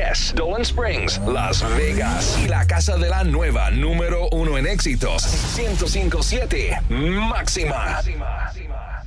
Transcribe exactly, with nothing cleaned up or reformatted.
Vegas, Dolan Springs, Las Vegas y la casa de la nueva número uno en éxitos, ciento cinco punto siete Máxima.